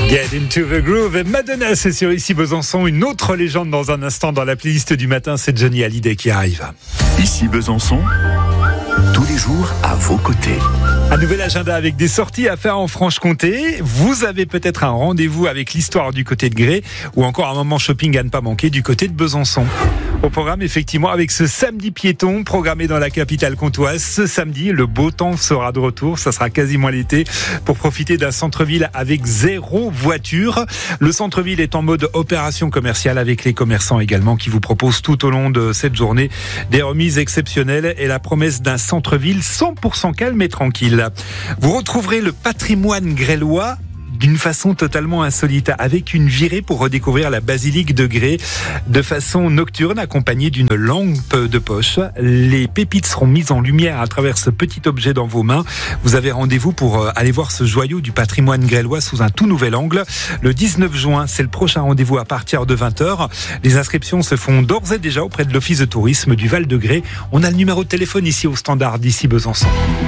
Get into the groove et Madonna, c'est sur Ici Besançon, une autre légende dans un instant dans la playlist du matin, c'est Johnny Hallyday qui arrive. Ici Besançon, tous les jours à vos côtés. Un nouvel agenda avec des sorties à faire en Franche-Comté. Vous avez peut-être un rendez-vous avec l'histoire du côté de Grès ou encore un moment shopping à ne pas manquer du côté de Besançon. Au programme, effectivement, avec ce samedi piéton programmé dans la capitale comtoise. Ce samedi, le beau temps sera de retour. Ça sera quasiment l'été pour profiter d'un centre-ville avec 0 voiture. Le centre-ville est en mode opération commerciale avec les commerçants également qui vous proposent tout au long de cette journée des remises exceptionnelles et la promesse d'un centre-ville 100% calme et tranquille. Vous retrouverez le patrimoine grélois d'une façon totalement insolite, avec une virée pour redécouvrir la basilique de Grès de façon nocturne, accompagnée d'une lampe de poche. Les pépites seront mises en lumière à travers ce petit objet dans vos mains. Vous avez rendez-vous pour aller voir ce joyau du patrimoine grélois sous un tout nouvel angle. Le 19 juin, c'est le prochain rendez-vous à partir de 20h. Les inscriptions se font d'ores et déjà auprès de l'Office de tourisme du Val de Grès. On a le numéro de téléphone ici au standard d'Ici Besançon.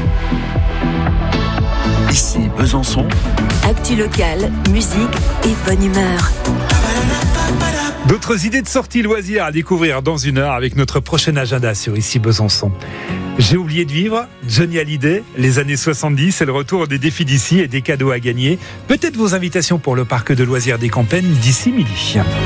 Ici Besançon. Actu locale, musique et bonne humeur. D'autres idées de sorties loisirs à découvrir dans une heure avec notre prochain agenda sur Ici Besançon. J'ai oublié de vivre, Johnny Hallyday, les années 70, c'est le retour des défis d'ici et des cadeaux à gagner. Peut-être vos invitations pour le parc de loisirs des Campagnes d'ici midi.